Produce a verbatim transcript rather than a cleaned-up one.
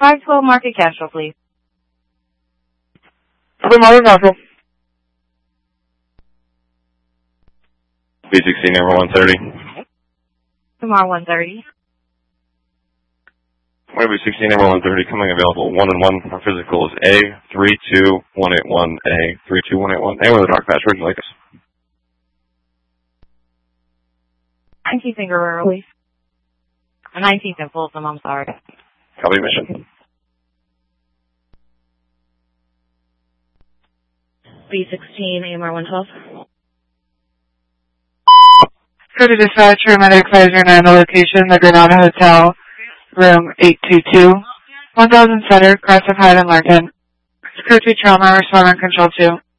five twelve Market Castro, please. Market Castro. B sixteen, number one thirty. Tomorrow one thirty. B sixteen, number one thirty, coming available. One and one. Our physical is A three two one eight one, A three two one eight one. A with a dark patch. Where'd you like us? nineteenth and Guerrero, please. nineteenth and Folsom, I'm sorry. Copy mission. B sixteen, A M R one twelve. Go to dispatch, paramedic five zero nine, the location, the Granada Hotel, room eight two two, one thousand Center, Crescent Hyde and Larkin. Security trauma, respond on control two.